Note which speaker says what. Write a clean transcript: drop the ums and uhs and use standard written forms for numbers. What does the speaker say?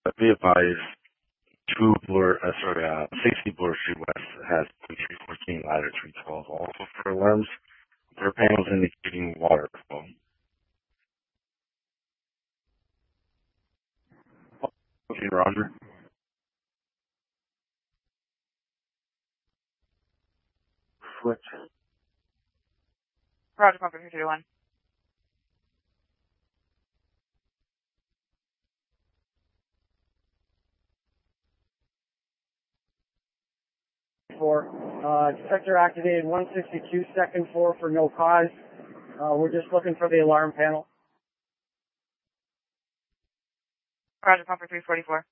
Speaker 1: Be advised, 60 Bloor Street West has 314 ladder 312 also for alarms. There are panels indicating water flow. Okay, Roger. Switch.
Speaker 2: Roger, pumper 331.
Speaker 3: Detector activated 162, second 4 for no cause. We're just looking for the alarm panel.
Speaker 2: Roger, pumper 344.